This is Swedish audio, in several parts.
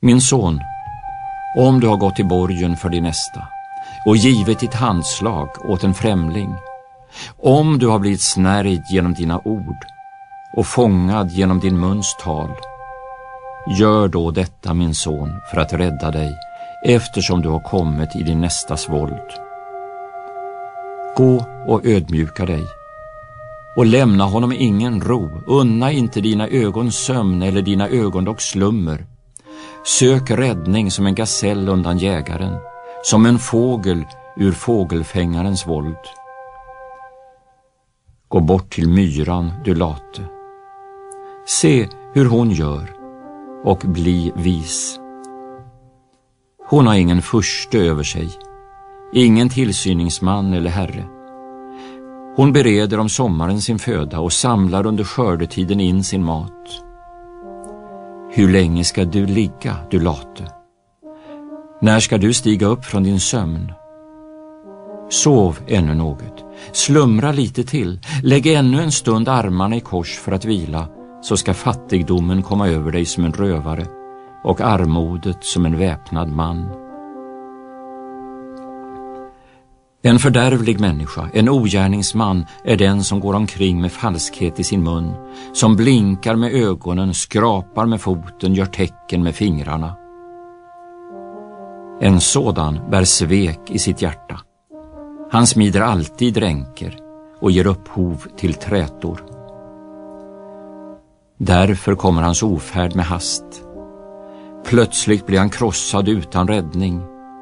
Min son, om du har gått i borgen för din nästa och givit ditt handslag åt en främling, om du har blivit snärjd genom dina ord och fångad genom din muns tal, gör då detta, min son, för att rädda dig, eftersom du har kommit i din nästas våld. Gå och ödmjuka dig och lämna honom ingen ro. Unna inte dina ögons sömn eller dina ögonlocks slummer. Sök räddning som en gasell undan jägaren, som en fågel ur fågelfängarens våld. Gå bort till myran, du late. Se hur hon gör och bli vis. Hon har ingen furste över sig, ingen tillsyningsman eller herre. Hon bereder om sommaren sin föda och samlar under skördetiden in sin mat. Hur länge ska du ligga, du late? När ska du stiga upp från din sömn? Sov ännu något, slumra lite till, lägg ännu en stund armarna i kors för att vila, så ska fattigdomen komma över dig som en rövare och armodet som en väpnad man. En fördärvlig människa, en ogärningsman, är den som går omkring med falskhet i sin mun, som blinkar med ögonen, skrapar med foten, gör tecken med fingrarna. En sådan bär svek i sitt hjärta. Han smider alltid ränker och ger upphov till trätor. Därför kommer hans ofärd med hast. Plötsligt blir han krossad utan räddning.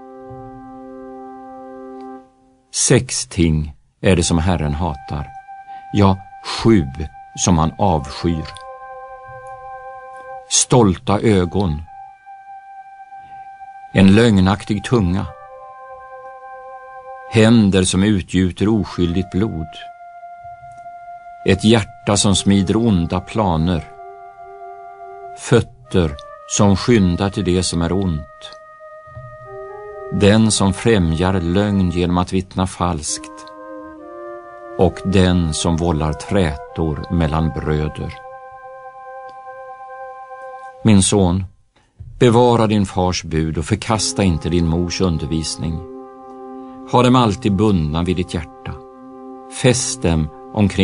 6 ting är det som Herren hatar, ja 7 som han avskyr. Stolta ögon, en lögnaktig tunga, händer som utgjuter oskyldigt blod, ett hjärta som smider onda planer, fötter som skyndar till det som är ont, den som främjar lögn genom att vittna falskt och den som vållar trätor mellan bröder. Min son, bevara din fars bud och förkasta inte din mors undervisning. Ha dem alltid bundna vid ditt hjärta. Fäst dem omkring